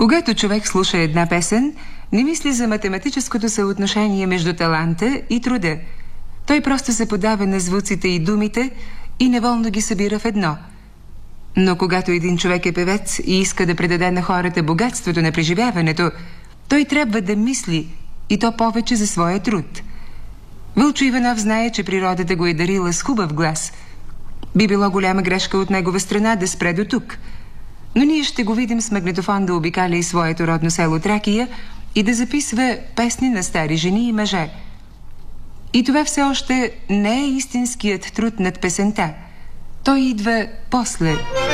Когато човек слуша една песен, не мисли за математическото съотношение между таланта и труда. Той просто се подава на звуците и думите и неволно ги събира в едно. Но когато един човек е певец и иска да предаде на хората богатството на преживяването, той трябва да мисли, и то повече, за своя труд. Вълчо Иванов знае, че природата го е дарила с хубав глас. Би било голяма грешка от негова страна да спре до тук. Но ние ще го видим с магнитофон да обикаля и своето родно село Тракия и да записва песни на стари жени и мъже. И това все още не е истинският труд над песента. Той идва после.